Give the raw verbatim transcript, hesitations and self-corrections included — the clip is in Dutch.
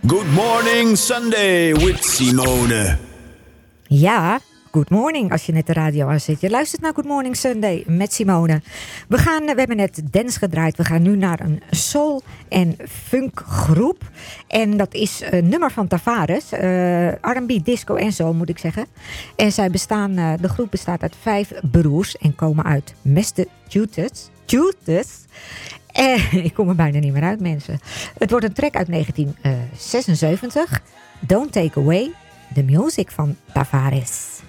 Good morning Sunday with Simone. Ja, good morning als je net de radio aan zit. Je luistert naar Good Morning Sunday met Simone. We, gaan, we hebben net dance gedraaid. We gaan nu naar een soul- en funkgroep. En dat is een nummer van Tavares. Uh, R en B, disco en soul moet ik zeggen. En zij bestaan, uh, de groep bestaat uit vijf broers en komen uit Massachusetts. Eh, ik kom er bijna niet meer uit, mensen. Het wordt een track uit negentien zesenzeventig. Don't Take Away the Music van Tavares.